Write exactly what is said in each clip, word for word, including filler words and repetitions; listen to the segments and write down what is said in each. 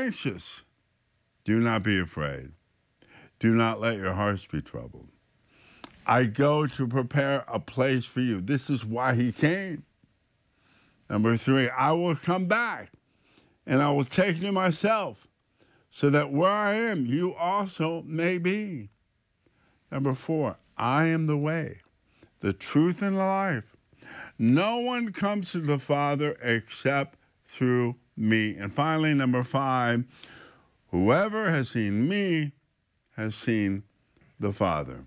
anxious, do not be afraid. Do not let your hearts be troubled. I go to prepare a place for you. This is why he came. Number three, I will come back and I will take you myself so that where I am, you also may be. Number four, I am the way, the truth, and the life. No one comes to the Father except through me. And finally, number five, whoever has seen me has seen the Father.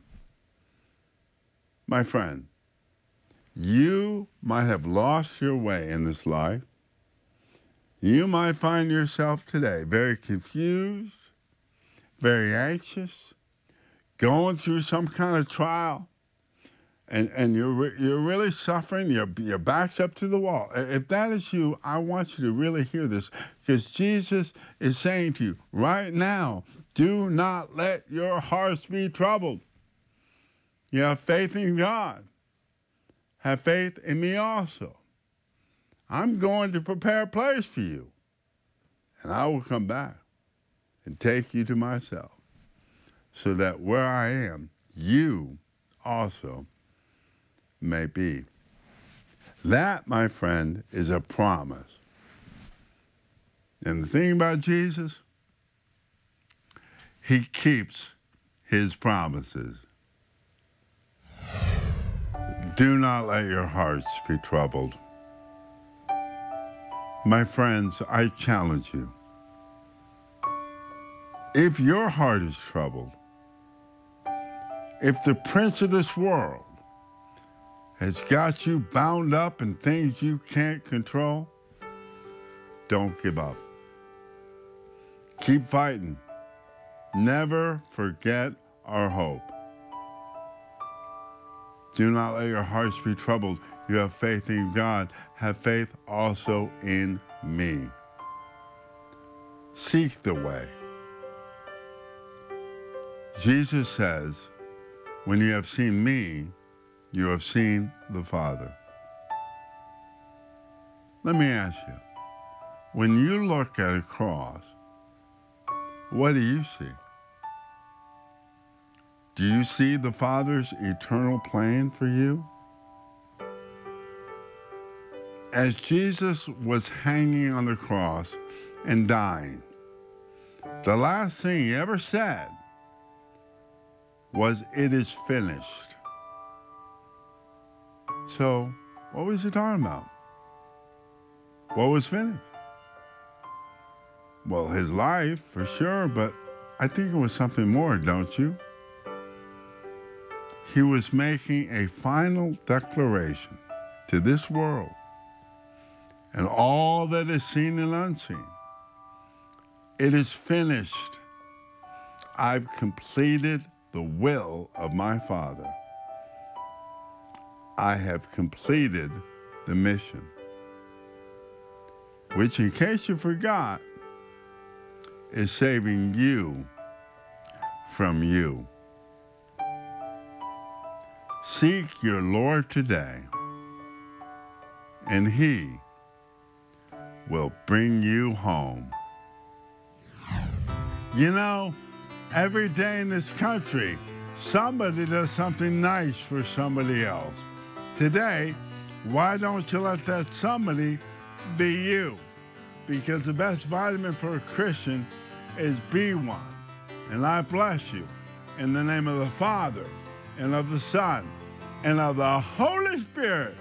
My friend, you might have lost your way in this life. You might find yourself today very confused, very anxious, going through some kind of trial, and, and you're, re- you're really suffering, your, your back's up to the wall. If that is you, I want you to really hear this, because Jesus is saying to you right now, do not let your hearts be troubled. You have faith in God. Have faith in me also. I'm going to prepare a place for you, and I will come back and take you to myself, so that where I am, you also may be. That, my friend, is a promise. And the thing about Jesus, he keeps his promises. Do not let your hearts be troubled. My friends, I challenge you. If your heart is troubled, if the prince of this world has got you bound up in things you can't control, don't give up. Keep fighting. Never forget our hope. Do not let your hearts be troubled. You have faith in God. Have faith also in me. Seek the way. Jesus says, when you have seen me, you have seen the Father. Let me ask you, when you look at a cross, what do you see? Do you see the Father's eternal plan for you? As Jesus was hanging on the cross and dying, the last thing he ever said was, "It is finished." So, what was he talking about? What was finished? Well, his life, for sure, but I think it was something more, don't you? He was making a final declaration to this world and all that is seen and unseen. It is finished. I've completed the will of my Father. I have completed the mission, which, in case you forgot, is saving you from you. Seek your Lord today, and he will bring you home. You know, every day in this country, somebody does something nice for somebody else. Today, why don't you let that somebody be you? Because the best vitamin for a Christian is B one. And I bless you in the name of the Father, and of the Son, and of the Holy Spirit.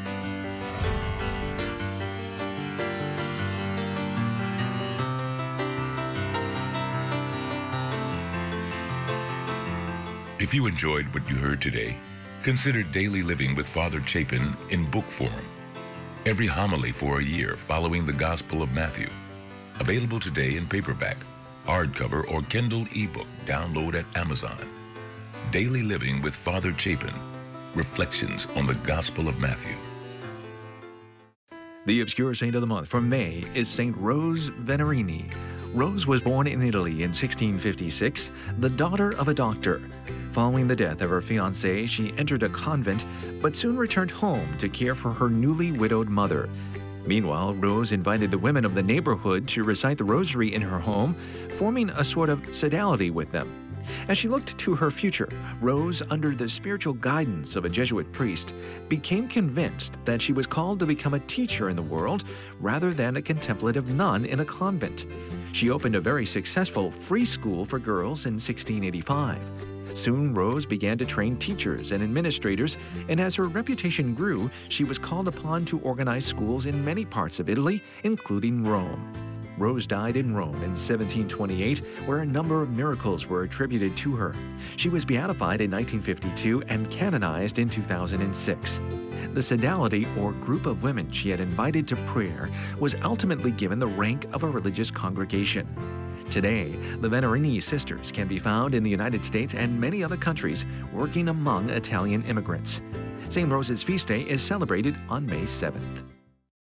If you enjoyed what you heard today, consider Daily Living with Father Chapin in book form. Every homily for a year following the Gospel of Matthew. Available today in paperback, hardcover, or Kindle ebook. Download at Amazon. Daily Living with Father Chapin. Reflections on the Gospel of Matthew. The obscure saint of the month for May is Saint Rose Venerini. Rose was born in Italy in sixteen fifty-six, the daughter of a doctor. Following the death of her fiancé, she entered a convent, but soon returned home to care for her newly widowed mother. Meanwhile, Rose invited the women of the neighborhood to recite the rosary in her home, forming a sort of sodality with them. As she looked to her future, Rose, under the spiritual guidance of a Jesuit priest, became convinced that she was called to become a teacher in the world rather than a contemplative nun in a convent. She opened a very successful free school for girls in sixteen eighty-five. Soon, Rose began to train teachers and administrators, and as her reputation grew, she was called upon to organize schools in many parts of Italy, including Rome. Rose died in Rome in seventeen twenty-eight, where a number of miracles were attributed to her. She was beatified in nineteen fifty-two and canonized in two thousand six. The sodality, or group of women she had invited to prayer, was ultimately given the rank of a religious congregation. Today, the Venerini sisters can be found in the United States and many other countries, working among Italian immigrants. Saint Rose's feast day is celebrated on May seventh.